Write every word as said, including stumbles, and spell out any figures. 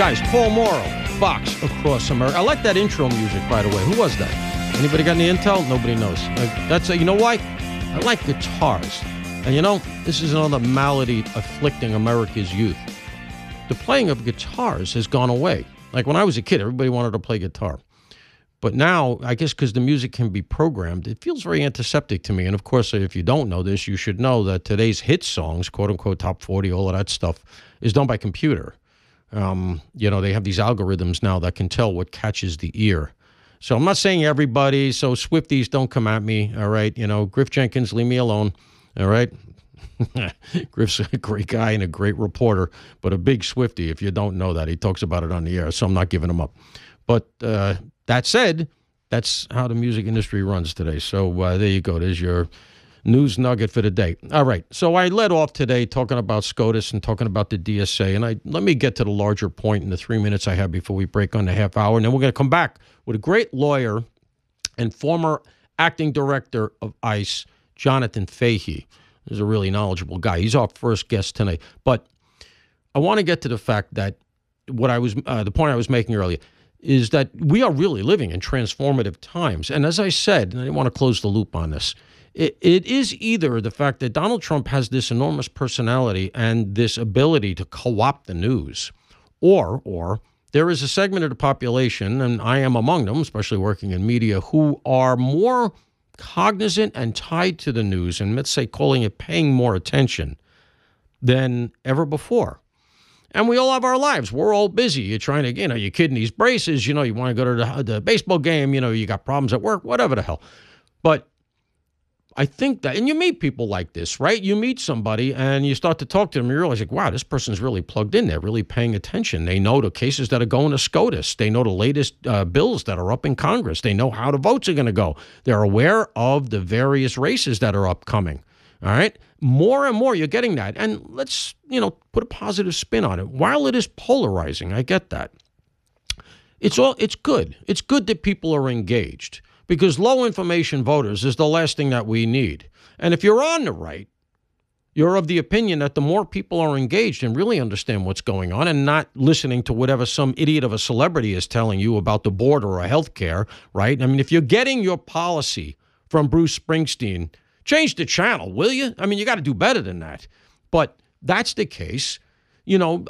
Guys, Paul Morrow, Fox Across America. I like that intro music, by the way. Who was that? Anybody got any intel? Nobody knows. That's a, you know why? I like guitars. And you know, this is another malady afflicting America's youth. The playing of guitars has gone away. Like when I was a kid, everybody wanted to play guitar. But now, I guess because the music can be programmed, it feels very antiseptic to me. And of course, if you don't know this, you should know that today's hit songs, quote-unquote top forty, all of that stuff, is done by computer. Um, you know, they have these algorithms now that can tell what catches the ear. So I'm not saying everybody, so Swifties don't come at me, all right? You know, Griff Jenkins, leave me alone, all right? Griff's a great guy and a great reporter, but a big Swiftie, if you don't know that. He talks about it on the air, so I'm not giving him up. But uh, that said, that's how the music industry runs today. So uh, there you go. There's your news nugget for the day. All right. So I led off today talking about SCOTUS and talking about the D S A. And I let me get to the larger point in the three minutes I have before we break on the half hour. And then we're going to come back with a great lawyer and former acting director of ICE, Jonathan Fahey. He's a really knowledgeable guy. He's our first guest tonight. But I want to get to the fact that what I was, uh, the point I was making earlier, is that we are really living in transformative times. And as I said, and I want to close the loop on this, it, it is either the fact that Donald Trump has this enormous personality and this ability to co-opt the news, or, or there is a segment of the population, and I am among them, especially working in media, who are more cognizant and tied to the news, and let's say calling it paying more attention than ever before. And we all have our lives. We're all busy. You're trying to, you know, you're kidding these braces. You know, you want to go to the, the baseball game. You know, you got problems at work, whatever the hell. But I think that, and you meet people like this, right? You meet somebody and you start to talk to them. And you realize, like, wow, this person's really plugged in. They're really paying attention. They know the cases that are going to SCOTUS. They know the latest uh, bills that are up in Congress. They know how the votes are going to go. They're aware of the various races that are upcoming. All right. More and more, you're getting that. And let's, you know, put a positive spin on it. While it is polarizing, I get that. It's all, it's good. It's good that people are engaged, because low information voters is the last thing that we need. And if you're on the right, you're of the opinion that the more people are engaged and really understand what's going on and not listening to whatever some idiot of a celebrity is telling you about the border or health care, right? I mean, if you're getting your policy from Bruce Springsteen, change the channel, will you? I mean, you got to do better than that. But that's the case. You know,